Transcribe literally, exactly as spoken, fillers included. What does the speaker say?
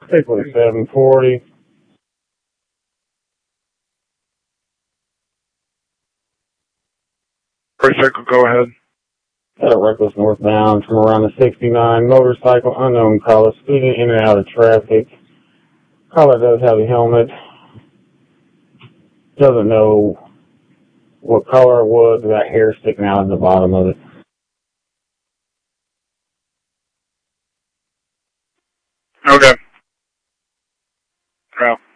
Basically seven forty. First circle, go ahead. At a reckless northbound from around the sixty-nine. Motorcycle, unknown caller, speeding in and out of traffic. Caller does have a helmet. Doesn't know what color it was. Got hair sticking out of the bottom of it. Okay. Wow.